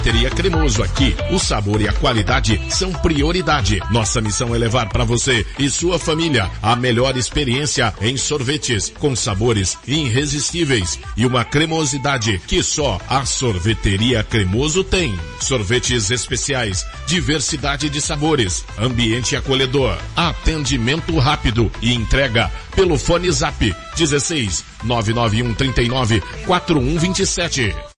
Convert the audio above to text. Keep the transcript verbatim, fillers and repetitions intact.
Sorveteria Cremoso. Aqui, o sabor e a qualidade são prioridade. Nossa missão é levar para você e sua família a melhor experiência em sorvetes, com sabores irresistíveis e uma cremosidade que só a Sorveteria Cremoso tem. Sorvetes especiais, diversidade de sabores, ambiente acolhedor, atendimento rápido e entrega pelo fone Zap dezesseis, nove nove um, trinta e nove, quarenta e um, vinte e sete.